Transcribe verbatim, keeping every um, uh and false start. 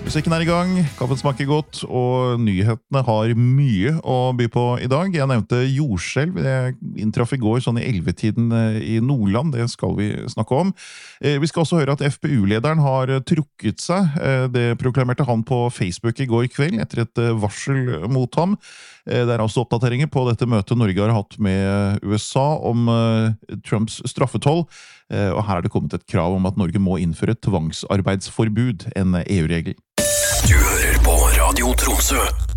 Musikken er i gang, kaffen smaker godt, og nyhetene har mye å by på i dag. Jeg nevnte jordskjelv, det inntraff i går sånn i ellevetiden i Nordland, det skal vi snakke om. Vi skal også høre at F P U-lederen har trukket seg. Det proklamerte han på Facebook i går kveld etter et varsel mot ham. Det er også oppdateringer på dette møtet Norge har hatt med U S A om Trumps straffetoll, og her er det kommet et krav om at Norge må innføre tvangsarbeidsforbud, en E U-regel. Du hører på Radio Tromsø.